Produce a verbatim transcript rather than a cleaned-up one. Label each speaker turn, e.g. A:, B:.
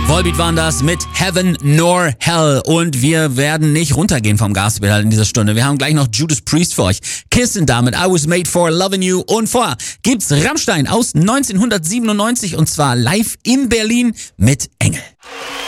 A: Volbeat waren das mit Heaven nor Hell. Und wir werden nicht runtergehen vom Gaspedal in dieser Stunde. Wir haben gleich noch Judas Priest für euch. Kissing damit I Was Made For Loving You. Und vorher gibt's Rammstein aus neunzehnhundertsiebenundneunzig und zwar live in Berlin mit Engel.